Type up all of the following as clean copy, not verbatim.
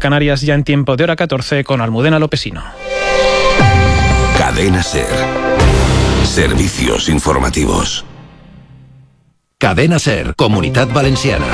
Canarias, ya en tiempo de hora 14 con Almudena Lopesino. Cadena SER. Servicios informativos. Cadena SER, Comunitat Valenciana.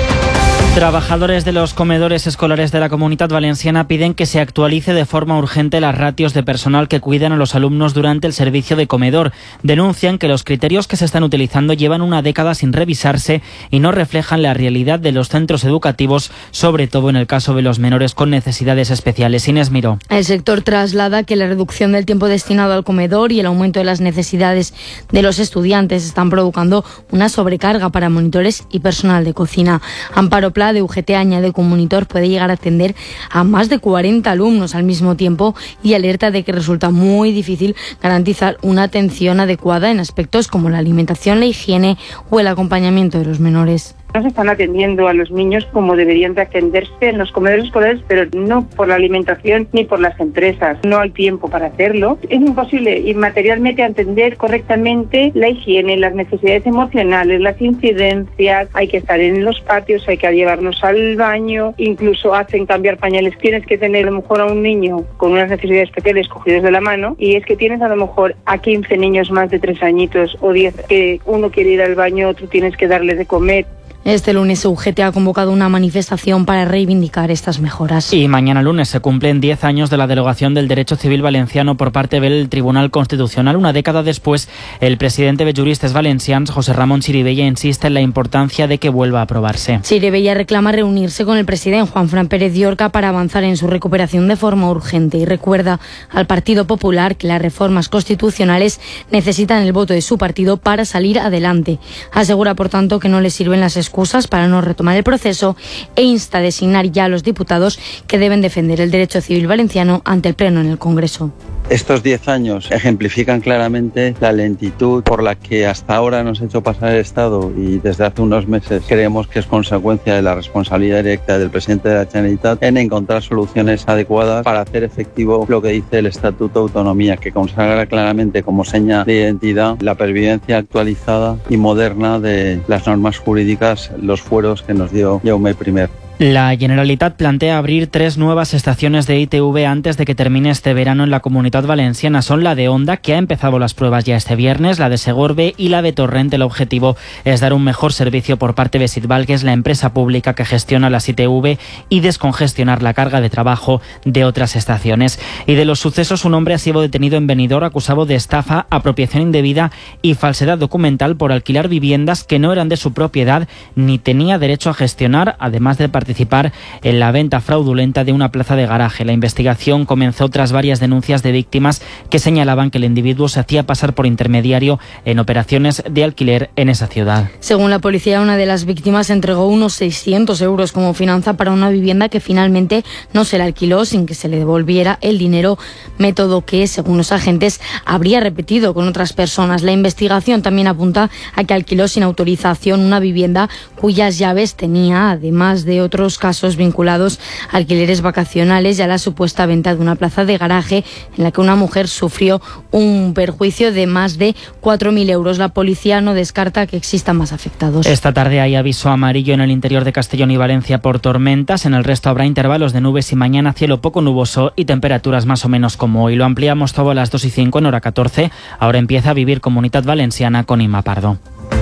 Trabajadores de los comedores escolares de la Comunitat Valenciana piden que se actualice de forma urgente las ratios de personal que cuidan a los alumnos durante el servicio de comedor. Denuncian que los criterios que se están utilizando llevan una década sin revisarse y no reflejan la realidad de los centros educativos, sobre todo en el caso de los menores con necesidades especiales. Inés Miró. El sector traslada que la reducción del tiempo destinado al comedor y el aumento de las necesidades de los estudiantes están provocando una sobrecarga para monitores y personal de cocina. Amparo de UGT añade que un monitor puede llegar a atender a más de 40 alumnos al mismo tiempo y alerta de que resulta muy difícil garantizar una atención adecuada en aspectos como la alimentación, la higiene o el acompañamiento de los menores. No se están atendiendo a los niños como deberían de atenderse en los comedores escolares, pero no por la alimentación ni por las empresas. No hay tiempo para hacerlo. Es imposible ir materialmente a atender correctamente la higiene, las necesidades emocionales, las incidencias. Hay que estar en los patios, hay que llevarlos al baño, incluso hacen cambiar pañales. Tienes que tener a lo mejor a un niño con unas necesidades especiales cogidos de la mano y es que tienes a lo mejor a 15 niños más de 3 añitos o 10 que uno quiere ir al baño, otro tienes que darle de comer. Este lunes UGT ha convocado una manifestación para reivindicar estas mejoras. Y mañana lunes se cumplen 10 años de la derogación del derecho civil valenciano por parte del Tribunal Constitucional. Una década después, el presidente de Juristes Valencians, José Ramón Chirivella, insiste en la importancia de que vuelva a aprobarse. Chirivella reclama reunirse con el presidente Juanfran Pérez Llorca para avanzar en su recuperación de forma urgente y recuerda al Partido Popular que las reformas constitucionales necesitan el voto de su partido para salir adelante. Asegura, por tanto, que no le sirven las excusas para no retomar el proceso e insta a designar ya a los diputados que deben defender el derecho civil valenciano ante el Pleno en el Congreso. Estos 10 años ejemplifican claramente la lentitud por la que hasta ahora nos ha hecho pasar el Estado y desde hace unos meses creemos que es consecuencia de la responsabilidad directa del presidente de la Generalitat en encontrar soluciones adecuadas para hacer efectivo lo que dice el Estatuto de Autonomía, que consagra claramente como seña de identidad la pervivencia actualizada y moderna de las normas jurídicas, los fueros que nos dio Jaume I. La Generalitat plantea abrir 3 nuevas estaciones de ITV antes de que termine este verano en la Comunitat Valenciana. Son la de Onda, que ha empezado las pruebas ya este viernes, la de Segorbe y la de Torrent. El objetivo es dar un mejor servicio por parte de Sitbal, que es la empresa pública que gestiona las ITV, y descongestionar la carga de trabajo de otras estaciones. Y de los sucesos, un hombre ha sido detenido en Benidorm acusado de estafa, apropiación indebida y falsedad documental por alquilar viviendas que no eran de su propiedad ni tenía derecho a gestionar, además de participar en la venta fraudulenta de una plaza de garaje. La investigación comenzó tras varias denuncias de víctimas que señalaban que el individuo se hacía pasar por intermediario en operaciones de alquiler en esa ciudad. Según la policía, una de las víctimas entregó unos 600 euros como fianza para una vivienda que finalmente no se la alquiló sin que se le devolviera el dinero, método que, según los agentes, habría repetido con otras personas. La investigación también apunta a que alquiló sin autorización una vivienda cuyas llaves tenía, además de otros casos vinculados a alquileres vacacionales y a la supuesta venta de una plaza de garaje en la que una mujer sufrió un perjuicio de más de 4.000 euros. La policía no descarta que existan más afectados. Esta tarde hay aviso amarillo en el interior de Castellón y Valencia por tormentas. En el resto habrá intervalos de nubes y mañana cielo poco nuboso y temperaturas más o menos como hoy. Lo ampliamos todo a las 2:05 en hora 14. Ahora empieza a vivir Comunitat Valenciana con Inma Pardo.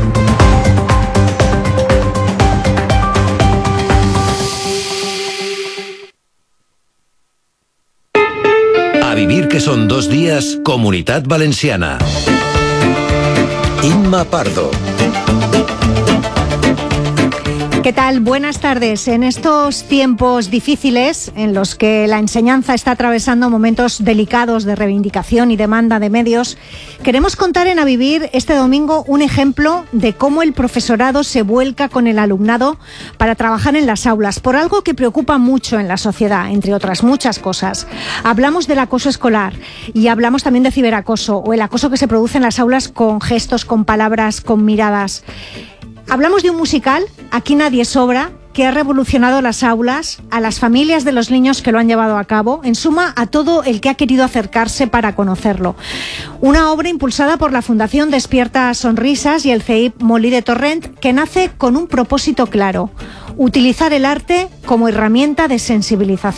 A vivir, que son 2 días, Comunitat Valenciana. Inma Pardo. ¿Qué tal? Buenas tardes. En estos tiempos difíciles en los que la enseñanza está atravesando momentos delicados de reivindicación y demanda de medios, queremos contar en A Vivir este domingo un ejemplo de cómo el profesorado se vuelca con el alumnado para trabajar en las aulas por algo que preocupa mucho en la sociedad, entre otras muchas cosas. Hablamos del acoso escolar y hablamos también de ciberacoso o el acoso que se produce en las aulas con gestos, con palabras, con miradas. Hablamos de un musical, Aquí nadie sobra, que ha revolucionado las aulas, a las familias de los niños que lo han llevado a cabo, en suma a todo el que ha querido acercarse para conocerlo. Una obra impulsada por la Fundación Despierta Sonrisas y el CEIP Molí de Torrent, que nace con un propósito claro: utilizar el arte como herramienta de sensibilización.